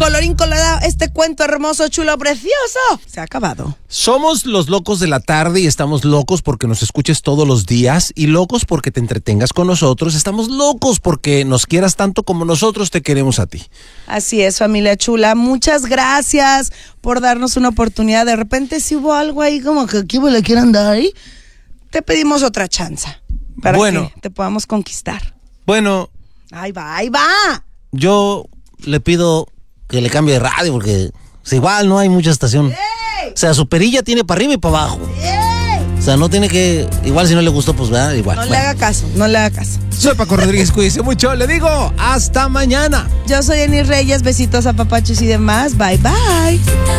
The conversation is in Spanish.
Colorín colorado, este cuento hermoso, chulo, precioso, se ha acabado. Somos los locos de la tarde y estamos locos porque nos escuches todos los días y locos porque te entretengas con nosotros. Estamos locos porque nos quieras tanto como nosotros te queremos a ti. Así es, familia chula. Muchas gracias por darnos una oportunidad. De repente si hubo algo ahí como que aquí le quieran dar ahí, te pedimos otra chance para que te podamos conquistar. Bueno. Ahí va. Yo le pido que le cambie de radio porque es igual, no hay mucha estación. ¡Ey! O sea, su perilla tiene para arriba y para abajo. ¡Ey! O sea, no tiene que... Igual si no le gustó, pues ¿verdad? Igual. No le haga caso. Soy Paco Rodríguez, cuídese mucho. Le digo, hasta mañana. Yo soy Eni Reyes, besitos a papachos y demás. Bye, bye.